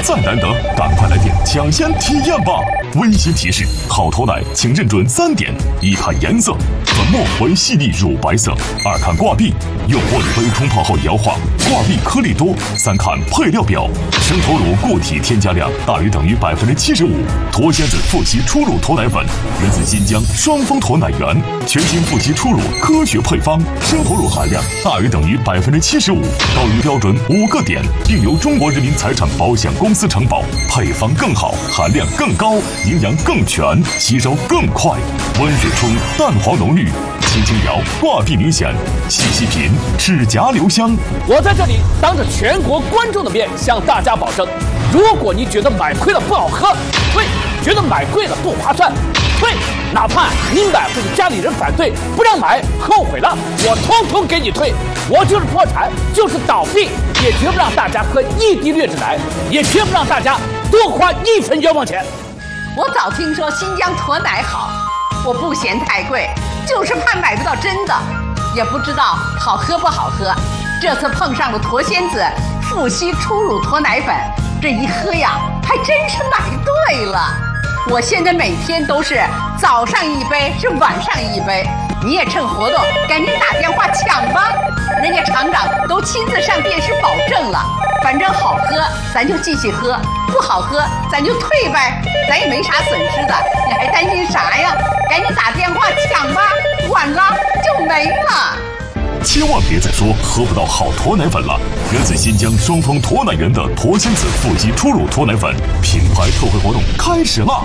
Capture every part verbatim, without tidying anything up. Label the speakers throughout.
Speaker 1: 在难得，赶快来电抢先体验吧！温馨提示：好头奶请认准三点：一看颜色，粉末为细腻乳白色；二看挂壁，用玻璃杯冲泡后摇晃，挂壁颗粒多；三看配料表，生头乳固体添加量大于等于百分之七十五，脱鲜子富硒初乳脱奶粉源自新疆双峰驼奶源，全新富硒初乳科学配方，生头乳含量大于等于百分之七十五，高于标准五个点，并由中国人民财产保险公司承保，配方更好，含量更高，营养更全，吸收更快，温水冲，蛋黄浓郁，轻轻摇，挂壁明显，细细品，齿颊留香。
Speaker 2: 我在这里当着全国观众的面向大家保证，如果你觉得买亏了不好喝，退；觉得买贵了不划算，退；哪怕你买或者家里人反对不让买，后悔了，我统统给你退。我就是破产，就是倒闭，也绝不让大家喝一滴劣质奶，也绝不让大家多花一分冤枉钱。
Speaker 3: 我早听说新疆驼奶好，我不嫌太贵，就是怕买不到真的，也不知道好喝不好喝。这次碰上了驼仙子富硒初乳驼奶粉，这一喝呀，还真是买对了。我现在每天都是早上一杯，是晚上一杯。你也趁活动赶紧打电话抢吧，人家厂长都亲自上电视保证了。反正好喝咱就继续喝，不好喝咱就退呗，咱也没啥损失的，你还担心啥呀？赶紧打电话抢吧，晚了就没了。
Speaker 1: 千万别再说喝不到好驼奶粉了！源自新疆双峰驼奶源的驼仙子富硒初乳驼奶粉品牌特惠活动开始啦！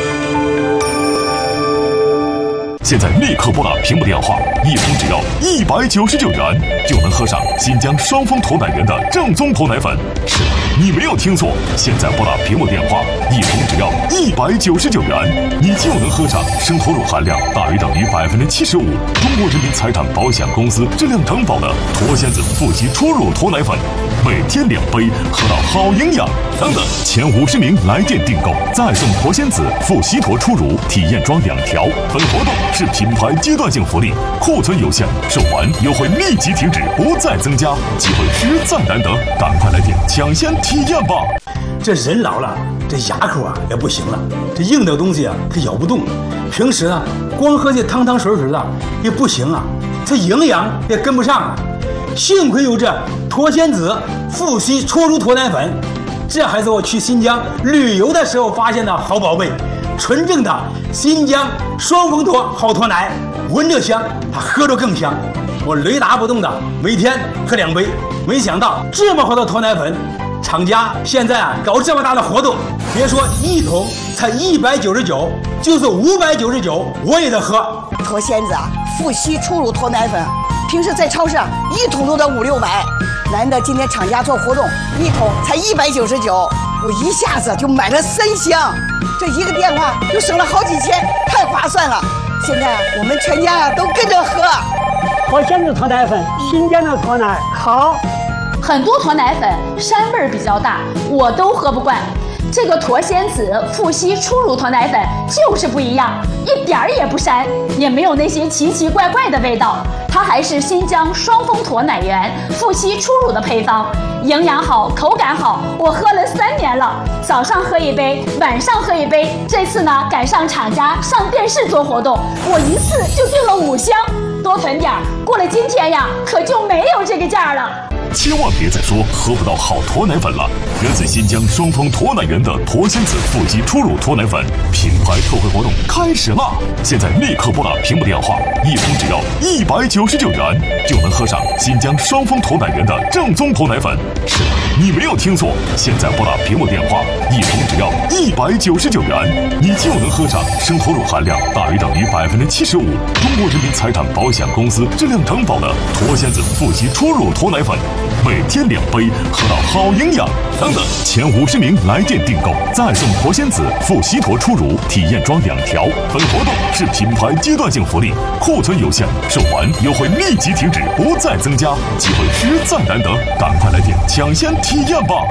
Speaker 1: 现在立刻拨打屏幕电话，一封只要一百九十九元，就能喝上新疆双峰驼奶源的正宗驼奶粉。是的，你没有听错，现在拨打屏幕电话，一封只要一百九十九元，你就能喝上生头乳含量大于等于百分之七十五，中国人民财产保险公司质量承保的驼仙子富硒初乳驼奶粉，每天两杯，喝到好营养。等等，前五十名来电订购，再送驼仙子富硒驼初乳体验装两条。本活动是品牌阶段性福利，库存有限，售完优惠立即停止，不再增加，机会实在难得，赶快来电抢先体验吧！
Speaker 4: 这人老了，这牙口啊也不行了，这硬的东西啊它咬不动，平时啊光喝这汤汤水水的也不行啊，这营养也跟不上啊。幸亏有这驼仙子富硒初乳驼奶粉，这还是我去新疆旅游的时候发现的好宝贝，纯正的新疆双峰驼好驼奶，闻着香，它喝着更香。我雷打不动的每天喝两杯，没想到这么好的驼奶粉，厂家现在啊搞这么大的活动，别说一桶才一百九十九，就是五百九十九我也得喝。
Speaker 5: 驼仙子啊，富硒初乳驼奶粉，平时在超市一桶都得五六百，难得今天厂家做活动，一桶才一百九十九，我一下子就买了三箱，这一个电话就省了好几千，太划算了。现在我们全家啊都跟着喝。
Speaker 6: 驼仙子驼奶粉，新疆的驼奶好。
Speaker 7: 很多驼奶粉膻味儿比较大，我都喝不惯。这个驼仙子富硒初乳驼奶粉就是不一样，一点儿也不膻，也没有那些奇奇怪怪的味道。它还是新疆双峰驼奶源富硒初乳的配方，营养好，口感好，我喝了三年了，早上喝一杯，晚上喝一杯。这次呢，赶上厂家上电视做活动，我一次就订了五箱，多囤点儿，过了今天呀，可就没有这个价了。
Speaker 1: 千万别再说喝不到好驼奶粉了！源自新疆双峰驼奶源的驼仙子富硒初乳驼奶粉品牌特惠活动开始啦！现在立刻拨打屏幕电话，一封只要一百九十九元，就能喝上新疆双峰驼奶源的正宗驼奶粉。是的，你没有听错，现在拨打屏幕电话，一封只要一百九十九元，你就能喝上生头乳含量大于等于百分之七十五，中国人民财产保险公司质量承保的驼仙子富硒初乳驼奶粉。每天两杯，喝到好营养。等等，前五十名来电订购，再送驼仙子富硒驼初乳体验装两条。本活动是品牌阶段性福利，库存有限，售完优惠立即停止，不再增加，机会实在难得，赶快来电抢先体验吧！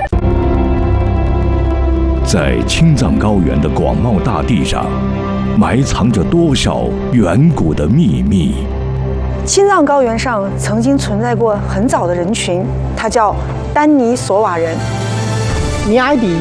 Speaker 8: 在青藏高原的广袤大地上，埋藏着多少远古的秘密？
Speaker 9: 青藏高原上曾经存在过很早的人群，它叫丹尼索瓦人。
Speaker 6: 尼埃比